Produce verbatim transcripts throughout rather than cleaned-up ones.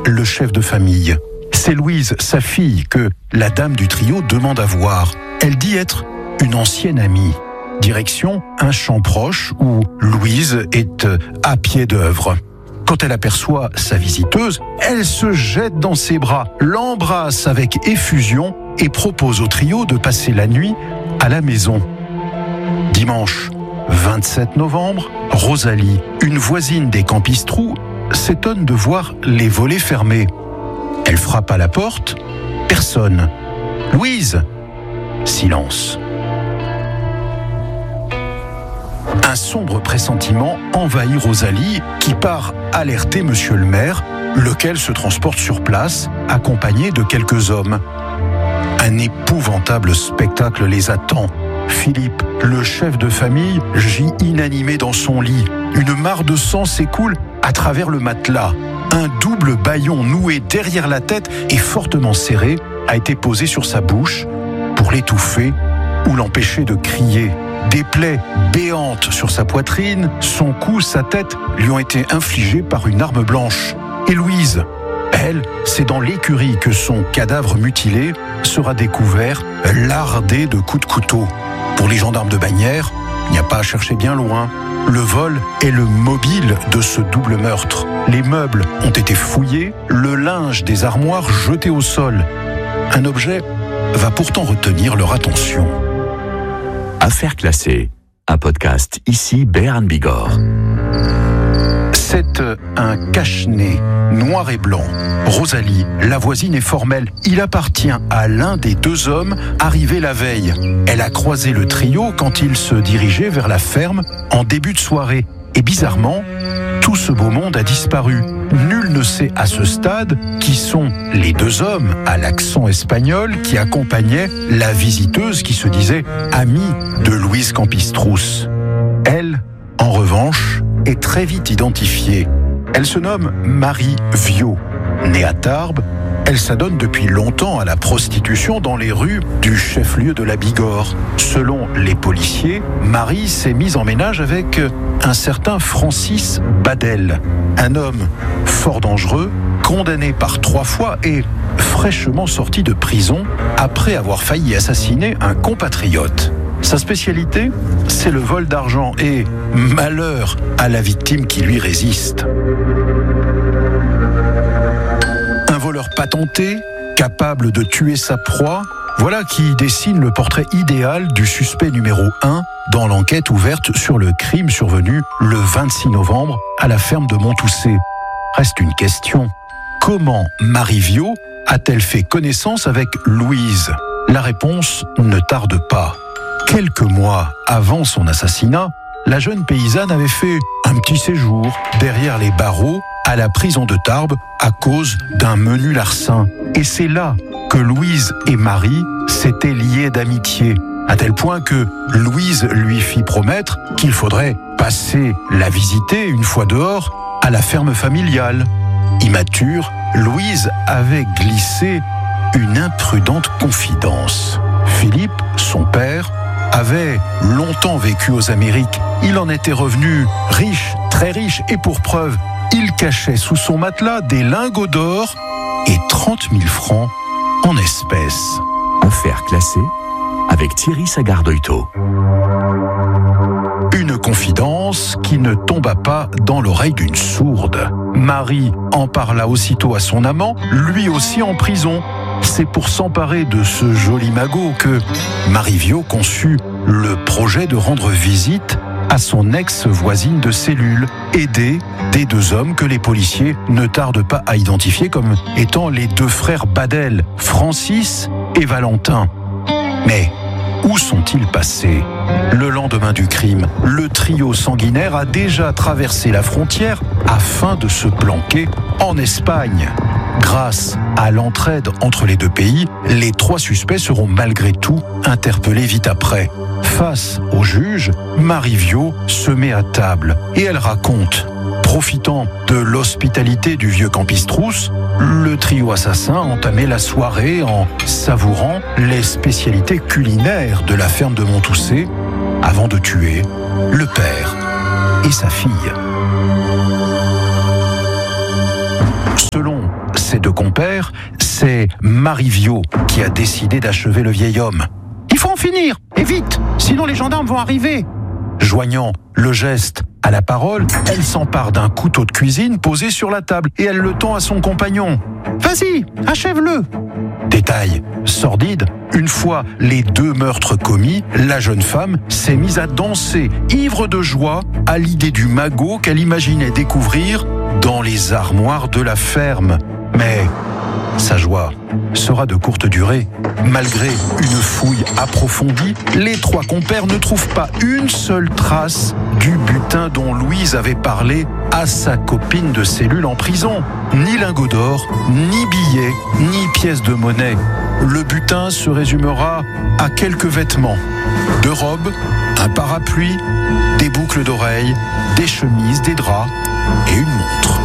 le chef de famille. C'est Louise, sa fille, que la dame du trio demande à voir. Elle dit être une ancienne amie. Direction un champ proche où Louise est à pied d'œuvre. Quand elle aperçoit sa visiteuse, elle se jette dans ses bras, l'embrasse avec effusion et propose au trio de passer la nuit à la maison. Dimanche vingt-sept novembre, Rosalie, une voisine des Campistrous, s'étonne de voir les volets fermés. Elle frappe à la porte, personne. « Louise !» Silence. Un sombre pressentiment envahit Rosalie qui part alerter monsieur le maire, lequel se transporte sur place, accompagné de quelques hommes. Un épouvantable spectacle les attend. Philippe, le chef de famille, gît inanimé dans son lit. Une mare de sang s'écoule à travers le matelas. Un double bâillon noué derrière la tête et fortement serré a été posé sur sa bouche pour l'étouffer ou l'empêcher de crier. Des plaies béantes sur sa poitrine, son cou, sa tête lui ont été infligées par une arme blanche. Et Louise, elle, c'est dans l'écurie que son cadavre mutilé sera découvert, lardé de coups de couteau. Pour les gendarmes de Bagnères, il n'y a pas à chercher bien loin. Le vol est le mobile de ce double meurtre. Les meubles ont été fouillés, le linge des armoires jeté au sol. Un objet va pourtant retenir leur attention. Affaires classées, un podcast ici Béarn Bigorre. C'est un cache-nez noir et blanc. Rosalie, la voisine, est formelle. Il appartient à l'un des deux hommes arrivés la veille. Elle a croisé le trio quand ils se dirigeaient vers la ferme en début de soirée. Et bizarrement, tout ce beau monde a disparu. Nul ne sait à ce stade qui sont les deux hommes à l'accent espagnol qui accompagnaient la visiteuse qui se disait amie de Louise Campistrous. Elle, en revanche, est très vite identifiée. Elle se nomme Marie Viau. Née à Tarbes, elle s'adonne depuis longtemps à la prostitution dans les rues du chef-lieu de la Bigorre. Selon les policiers, Marie s'est mise en ménage avec un certain Francis Badel, un homme fort dangereux, condamné par trois fois et fraîchement sorti de prison après avoir failli assassiner un compatriote. Sa spécialité, c'est le vol d'argent et malheur à la victime qui lui résiste. Un voleur patenté, capable de tuer sa proie, voilà qui dessine le portrait idéal du suspect numéro un dans l'enquête ouverte sur le crime survenu le vingt-six novembre à la ferme de Montoussé. Reste une question. Comment Marie Viau a-t-elle fait connaissance avec Louise ? La réponse ne tarde pas. Quelques mois avant son assassinat, la jeune paysanne avait fait un petit séjour derrière les barreaux à la prison de Tarbes à cause d'un menu larcin. Et c'est là que Louise et Marie s'étaient liées d'amitié, à tel point que Louise lui fit promettre qu'il faudrait passer la visiter une fois dehors à la ferme familiale. Immature, Louise avait glissé une imprudente confidence. Philippe, son père, avait longtemps vécu aux Amériques. Il en était revenu riche, très riche, et pour preuve, il cachait sous son matelas des lingots d'or et trente mille francs en espèces. Affaires classées avec Thierry Sagardoito. Une confidence qui ne tomba pas dans l'oreille d'une sourde. Marie en parla aussitôt à son amant, lui aussi en prison. C'est pour s'emparer de ce joli magot que Marie Viau conçut le projet de rendre visite à son ex-voisine de cellule, aidée des deux hommes que les policiers ne tardent pas à identifier comme étant les deux frères Badel, Francis et Valentin. Mais où sont-ils passés ? Le lendemain du crime, le trio sanguinaire a déjà traversé la frontière afin de se planquer en Espagne. Grâce à l'entraide entre les deux pays, les trois suspects seront malgré tout interpellés vite après. Face au juge, Marie Viau se met à table et elle raconte. Profitant de l'hospitalité du vieux Campistrous, le trio assassin entamait la soirée en savourant les spécialités culinaires de la ferme de Montoussé avant de tuer le père et sa fille. Selon compères, c'est Marivio qui a décidé d'achever le vieil homme. « Il faut en finir, et vite, sinon les gendarmes vont arriver !» Joignant le geste à la parole, elle s'empare d'un couteau de cuisine posé sur la table et elle le tend à son compagnon. « Vas-y, achève-le !» Détail sordide, une fois les deux meurtres commis, la jeune femme s'est mise à danser, ivre de joie, à l'idée du magot qu'elle imaginait découvrir dans les armoires de la ferme. Mais sa joie sera de courte durée. Malgré une fouille approfondie, les trois compères ne trouvent pas une seule trace du butin dont Louise avait parlé à sa copine de cellule en prison. Ni lingot d'or, ni billets, ni pièces de monnaie. Le butin se résumera à quelques vêtements. Deux robes, un parapluie, des boucles d'oreilles, des chemises, des draps et une montre.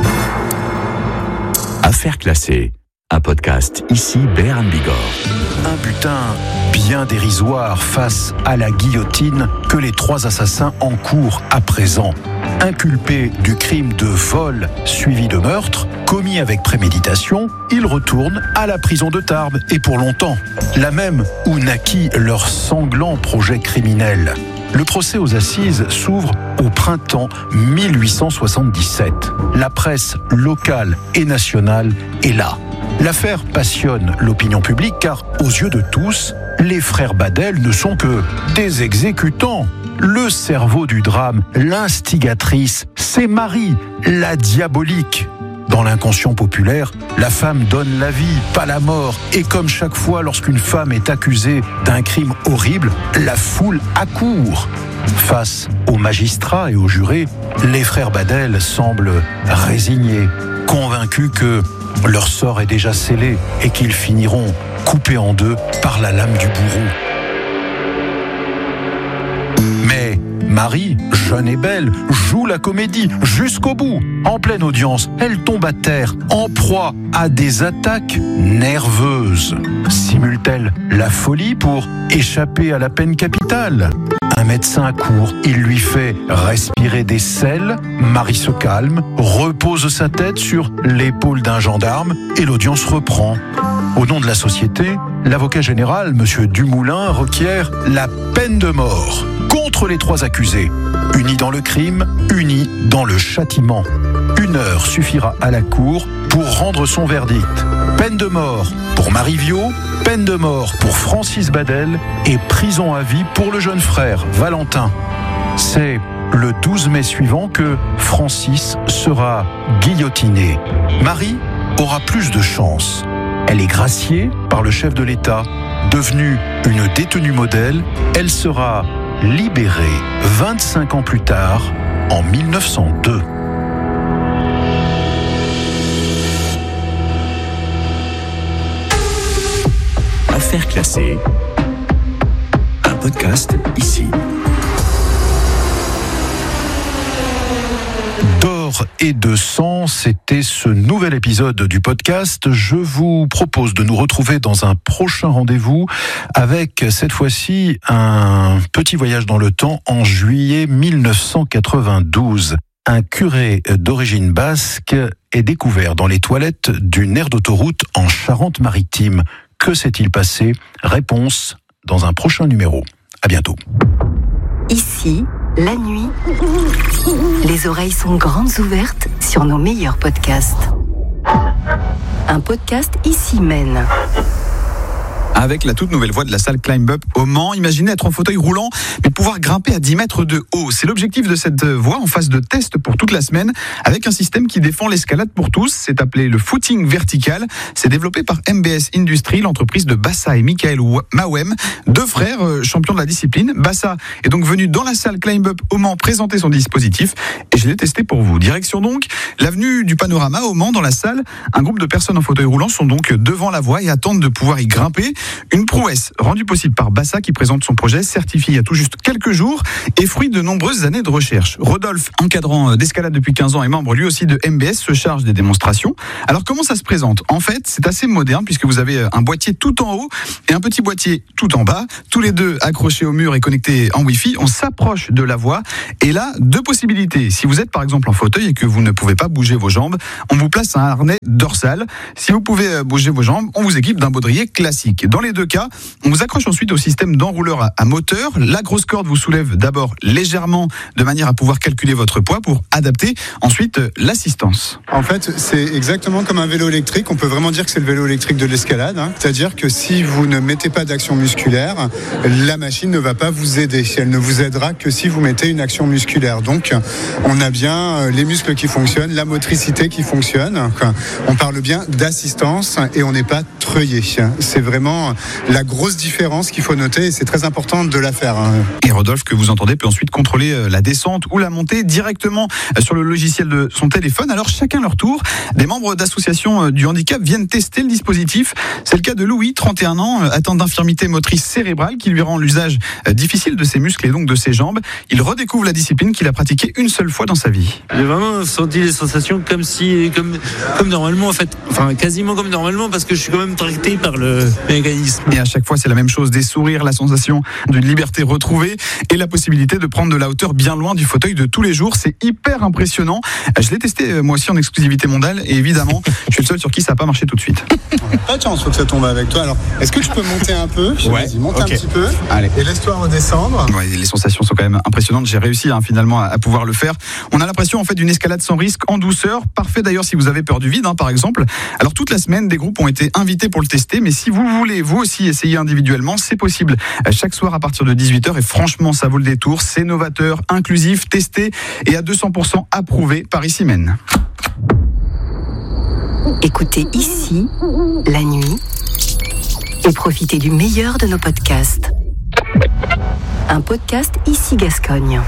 Affaires classées, un podcast ici Béarn Bigorre. Un butin bien dérisoire face à la guillotine que les trois assassins encourent à présent. Inculpés du crime de vol suivi de meurtre, commis avec préméditation, ils retournent à la prison de Tarbes et pour longtemps, la même où naquit leur sanglant projet criminel. Le procès aux assises s'ouvre au printemps mille huit cent soixante-dix-sept. La presse locale et nationale est là. L'affaire passionne l'opinion publique car, aux yeux de tous, les frères Badel ne sont que des exécutants. Le cerveau du drame, l'instigatrice, c'est Marie, la diabolique. Dans l'inconscient populaire, la femme donne la vie, pas la mort. Et comme chaque fois lorsqu'une femme est accusée d'un crime horrible, la foule accourt. Face aux magistrats et aux jurés, les frères Badel semblent résignés, convaincus que leur sort est déjà scellé et qu'ils finiront coupés en deux par la lame du bourreau. Mais Marie, jeune et belle, joue la comédie jusqu'au bout. En pleine audience, elle tombe à terre, en proie à des attaques nerveuses. Simule-t-elle la folie pour échapper à la peine capitale ? Un médecin accourt, il lui fait respirer des sels, Marie se calme, repose sa tête sur l'épaule d'un gendarme et l'audience reprend. Au nom de la société, l'avocat général, M. Dumoulin, requiert la peine de mort contre les trois accusés, unis dans le crime, unis dans le châtiment. Une heure suffira à la cour pour rendre son verdict. Peine de mort pour Marivio, peine de mort pour Francis Badel et prison à vie pour le jeune frère Valentin. C'est le douze mai suivant que Francis sera guillotiné. Marie aura plus de chance. Elle est graciée par le chef de l'État. Devenue une détenue modèle, elle sera libérée vingt-cinq ans plus tard, en mille neuf cent deux. Affaires classées, un podcast ici. D'or et de sang, c'était ce nouvel épisode du podcast. Je vous propose de nous retrouver dans un prochain rendez-vous avec cette fois-ci un petit voyage dans le temps en juillet mille neuf cent quatre-vingt-douze. Un curé d'origine basque est découvert dans les toilettes d'une aire d'autoroute en Charente-Maritime. Que s'est-il passé ? Réponse dans un prochain numéro. À bientôt. Ici, la nuit, les oreilles sont grandes ouvertes sur nos meilleurs podcasts. Un podcast ici mène. Avec la toute nouvelle voie de la salle Climb Up au Mans, imaginez être en fauteuil roulant, mais pouvoir grimper à dix mètres de haut. C'est l'objectif de cette voie en phase de test pour toute la semaine, avec un système qui défend l'escalade pour tous. C'est appelé le footing vertical. C'est développé par M B S Industries, l'entreprise de Bassa et Michael Mawem, deux frères champions de la discipline. Bassa est donc venu dans la salle Climb Up au Mans présenter son dispositif et je l'ai testé pour vous. Direction donc l'avenue du Panorama au Mans dans la salle. Un groupe de personnes en fauteuil roulant sont donc devant la voie et attendent de pouvoir y grimper. Une prouesse rendue possible par Bassa qui présente son projet certifié il y a tout juste quelques jours et fruit de nombreuses années de recherche. Rodolphe, encadrant d'escalade depuis quinze ans et membre lui aussi de M B S, se charge des démonstrations. Alors comment ça se présente ? En fait, c'est assez moderne puisque vous avez un boîtier tout en haut et un petit boîtier tout en bas, tous les deux accrochés au mur et connectés en Wi-Fi. On s'approche de la voie et là, deux possibilités. Si vous êtes par exemple en fauteuil et que vous ne pouvez pas bouger vos jambes, on vous place un harnais dorsal. Si vous pouvez bouger vos jambes, on vous équipe d'un baudrier classique. Dans les deux cas, on vous accroche ensuite au système d'enrouleur à, à moteur. La grosse corde vous soulève d'abord légèrement de manière à pouvoir calculer votre poids pour adapter ensuite l'assistance. En fait, c'est exactement comme un vélo électrique. On peut vraiment dire que c'est le vélo électrique de l'escalade. Hein. C'est-à-dire que si vous ne mettez pas d'action musculaire, la machine ne va pas vous aider. Elle ne vous aidera que si vous mettez une action musculaire. Donc, on a bien les muscles qui fonctionnent, la motricité qui fonctionne. On parle bien d'assistance et on n'est pas treuillé. C'est vraiment la grosse différence qu'il faut noter et c'est très important de la faire. Et Rodolphe, que vous entendez, peut ensuite contrôler la descente ou la montée directement sur le logiciel de son téléphone. Alors chacun leur tour, des membres d'associations du handicap viennent tester le dispositif. C'est le cas de Louis, trente et un ans, atteint d'infirmité motrice cérébrale qui lui rend l'usage difficile de ses muscles et donc de ses jambes. Il redécouvre la discipline qu'il a pratiquée une seule fois dans sa vie. J'ai vraiment senti les sensations comme si, comme, comme normalement en fait, enfin quasiment comme normalement parce que je suis quand même tracté par le mécanisme. Et à chaque fois, c'est la même chose, des sourires, la sensation d'une liberté retrouvée et la possibilité de prendre de la hauteur bien loin du fauteuil de tous les jours. C'est hyper impressionnant. Je l'ai testé moi aussi en exclusivité mondiale et évidemment, je suis le seul sur qui ça n'a pas marché tout de suite. Pas de chance, faut que ça tombe avec toi. Alors, est-ce que tu peux monter un peu ? Ouais. Vas-y, monte okay. un petit peu. Allez. Et laisse-toi redescendre. Ouais, les sensations sont quand même impressionnantes. J'ai réussi hein, finalement à, à pouvoir le faire. On a l'impression en fait d'une escalade sans risque, en douceur. Parfait d'ailleurs si vous avez peur du vide, hein, par exemple. Alors toute la semaine, des groupes ont été invités pour le tester. Mais si vous voulez vous aussi essayer individuellement, c'est possible. Chaque soir à partir de dix-huit heures. Et franchement, ça vaut le détour. C'est novateur, inclusif, testé et à deux cents pour cent approuvé par Ici-Men. Écoutez Ici, la nuit, et profitez du meilleur de nos podcasts. Un podcast Ici Gascogne.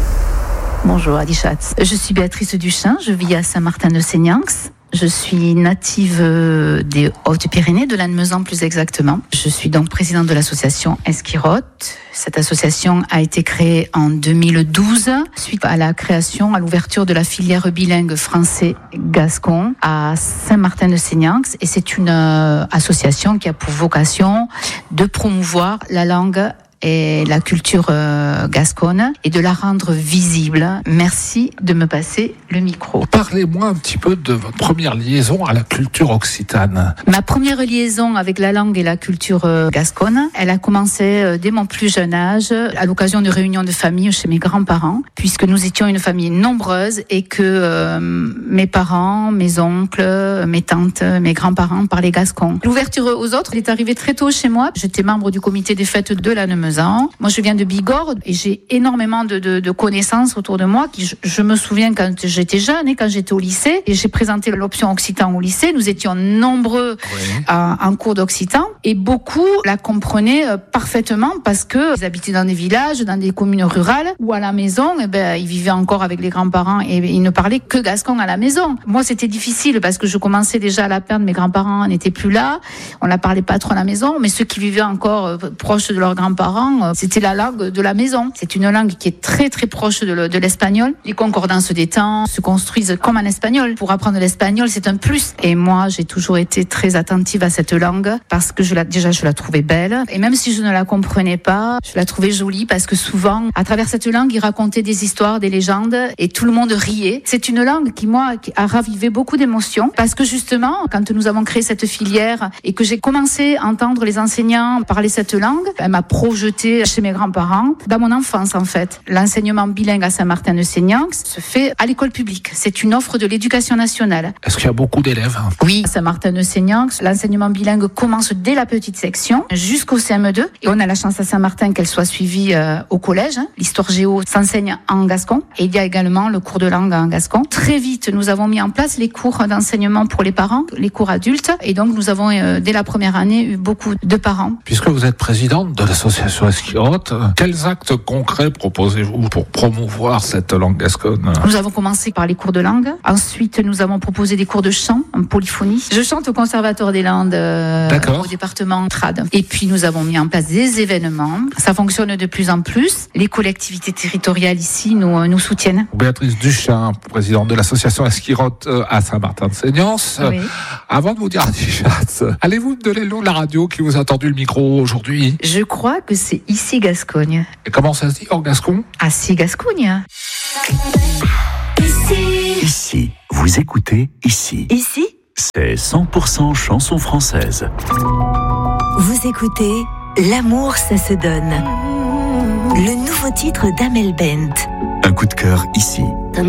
Bonjour Adi Schatz. Je suis Béatrice Duchin, je vis à Saint-Martin-de-Sénianx. Je suis native des Hautes-Pyrénées, de Lannemezan plus exactement. Je suis donc présidente de l'association Esquirote. Cette association a été créée en deux mille douze suite à la création, à l'ouverture de la filière bilingue français-gascon à Saint-Martin-de-Sénianx. Et c'est une euh, association qui a pour vocation de promouvoir la langue et la culture euh, gasconne et de la rendre visible. Merci de me passer le micro. Parlez-moi un petit peu de votre première liaison à la culture occitane. Ma première liaison avec la langue et la culture euh, gasconne, elle a commencé euh, dès mon plus jeune âge, à l'occasion de réunions de famille chez mes grands-parents, puisque nous étions une famille nombreuse et que euh, mes parents, mes oncles, mes tantes, mes grands-parents parlaient gascon. L'ouverture aux autres est arrivée très tôt chez moi. J'étais membre du comité des fêtes de Lannemezan. Moi, je viens de Bigorre et j'ai énormément de, de, de connaissances autour de moi. Qui, je, je me souviens quand j'étais jeune et quand j'étais au lycée, et j'ai présenté l'option occitan au lycée. Nous étions nombreux oui. à, en cours d'occitan et beaucoup la comprenaient parfaitement parce que ils habitaient dans des villages, dans des communes rurales ou à la maison, eh ben, ils vivaient encore avec les grands-parents et ils ne parlaient que gascon à la maison. Moi, c'était difficile parce que je commençais déjà à la perdre. Mes grands-parents n'étaient plus là. On la parlait pas trop à la maison, mais ceux qui vivaient encore proches de leurs grands-parents, c'était la langue de la maison. C'est une langue qui est très très proche de, le, de l'espagnol. Les concordances des temps se construisent comme en espagnol. Pour apprendre l'espagnol, c'est un plus. Et moi, j'ai toujours été très attentive à cette langue parce que je la, déjà je la trouvais belle. Et même si je ne la comprenais pas, je la trouvais jolie parce que souvent, à travers cette langue, ils racontaient des histoires, des légendes et tout le monde riait. C'est une langue qui, moi, qui a ravivé beaucoup d'émotions parce que justement, quand nous avons créé cette filière et que j'ai commencé à entendre les enseignants parler cette langue, elle m'a projeté chez mes grands-parents, dans mon enfance en fait. L'enseignement bilingue à Saint-Martin-de-Sénianx se fait à l'école publique. C'est une offre de l'éducation nationale. Est-ce qu'il y a beaucoup d'élèves ? Oui, à Saint-Martin-de-Sénianx, l'enseignement bilingue commence dès la petite section jusqu'au C M deux. Et on a la chance à Saint-Martin qu'elle soit suivie euh, au collège. L'histoire géo s'enseigne en gascon. Et il y a également le cours de langue en gascon. Très vite, nous avons mis en place les cours d'enseignement pour les parents, les cours adultes. Et donc, nous avons, euh, dès la première année, eu beaucoup de parents. Puisque vous êtes présidente de l'association l'association Esquirotte. Quels actes concrets proposez-vous pour promouvoir cette langue gasconne? Nous avons commencé par les cours de langue. Ensuite, nous avons proposé des cours de chant en polyphonie. Je chante au Conservatoire des Landes euh, au département Trad. Et puis, nous avons mis en place des événements. Ça fonctionne de plus en plus. Les collectivités territoriales ici nous, nous soutiennent. Béatrice Duchin, présidente de l'association Esquirotte à Saint-Martin-de-Seignance. Oui. Avant de vous dire adieu, allez-vous me donner le nom de la radio qui vous a tendu le micro aujourd'hui? Je crois que c'est ici Gascogne. Et comment ça se dit en gascon? Ah si, Gascogne. Ici. Ici, vous écoutez Ici. Ici, C'est cent pour cent chanson française. vous écoutez L'amour, ça se donne. Le nouveau titre d'Amel Bent. Un coup de cœur ici.